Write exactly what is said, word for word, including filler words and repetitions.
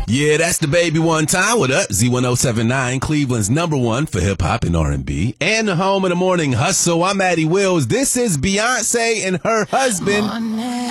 Yeah, that's the baby one time. What up? Z ten seventy-nine, Cleveland's number one for hip hop and R and B. And the home of the morning hustle. I'm Maddie Wills. This is Beyonce and her husband.